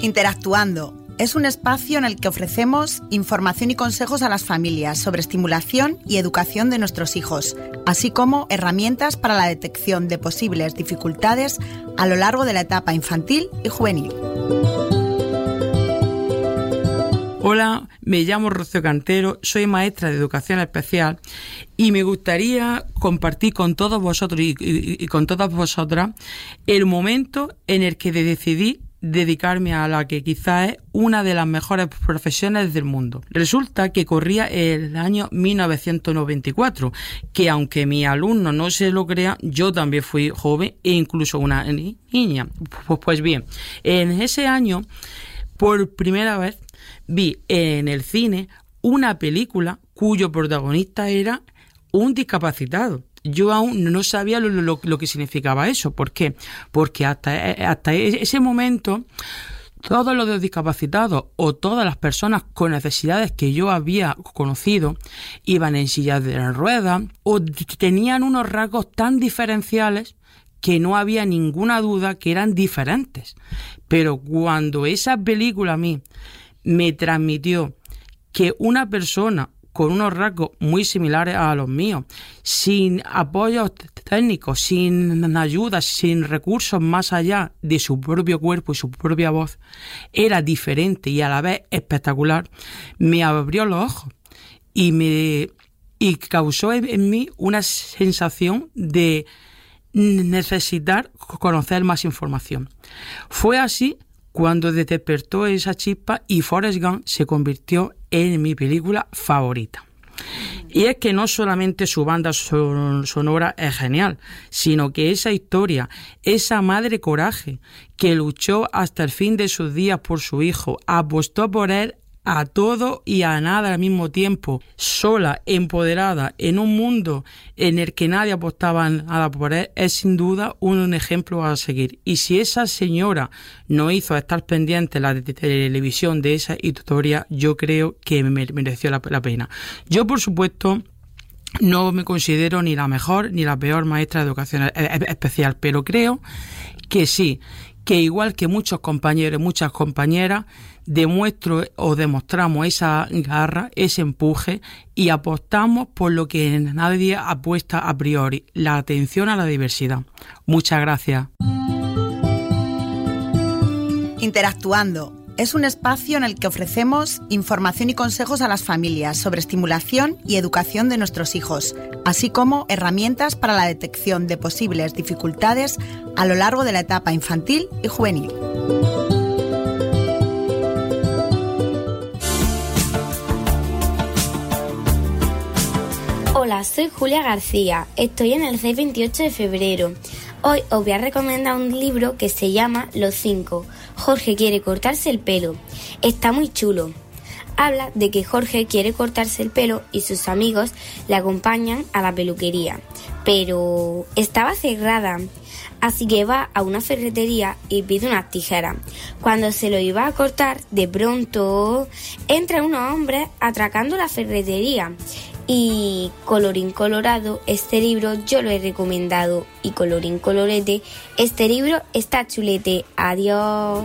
Interactuando es un espacio en el que ofrecemos información y consejos a las familias sobre estimulación y educación de nuestros hijos, así como herramientas para la detección de posibles dificultades a lo largo de la etapa infantil y juvenil. Hola, me llamo Rocío Cantero, soy maestra de educación especial y me gustaría compartir con todos vosotros y con todas vosotras el momento en el que decidí dedicarme a la que quizás es una de las mejores profesiones del mundo. Resulta que corría el año 1994, que aunque mis alumnos no se lo crean, yo también fui joven e incluso una niña. Pues bien, en ese año, por primera vez, vi en el cine una película cuyo protagonista era un discapacitado. Yo aún no sabía lo que significaba eso. ¿Por qué? Porque hasta ese momento todos los discapacitados o todas las personas con necesidades que yo había conocido iban en sillas de ruedas o tenían unos rasgos tan diferenciales que no había ninguna duda que eran diferentes. Pero cuando esa película a mí me transmitió que una persona con unos rasgos muy similares a los míos, sin apoyos técnicos, sin ayuda, sin recursos más allá de su propio cuerpo y su propia voz, era diferente y a la vez espectacular, me abrió los ojos y causó en mí una sensación de necesitar conocer más información. Fue así cuando despertó esa chispa y Forrest Gump se convirtió en mi película favorita. Y es que no solamente su banda sonora es genial, sino que esa historia, esa madre coraje que luchó hasta el fin de sus días por su hijo, apostó por él a todo y a nada al mismo tiempo, sola, empoderada, en un mundo en el que nadie apostaba nada por él, es sin duda un ejemplo a seguir. Y si esa señora no hizo estar pendiente la televisión de esa historia, yo creo que me mereció la pena. Yo, por supuesto, no me considero ni la mejor ni la peor maestra de educación especial, pero creo que sí, que igual que muchos compañeros y muchas compañeras, demuestro o demostramos esa garra, ese empuje y apostamos por lo que nadie apuesta a priori, la atención a la diversidad. Muchas gracias. Interactuando es un espacio en el que ofrecemos información y consejos a las familias sobre estimulación y educación de nuestros hijos, así como herramientas para la detección de posibles dificultades a lo largo de la etapa infantil y juvenil. Hola, soy Julia García, estoy en el CEIP 28 de febrero. Hoy os voy a recomendar un libro que se llama Los 5. Jorge quiere cortarse el pelo. Está muy chulo. Habla de que Jorge quiere cortarse el pelo y sus amigos le acompañan a la peluquería, pero estaba cerrada, así que va a una ferretería y pide unas tijeras. Cuando se lo iba a cortar, de pronto entran unos hombres atracando la ferretería. Y colorín colorado, este libro yo lo he recomendado. Y colorín colorete, este libro está chulete. Adiós.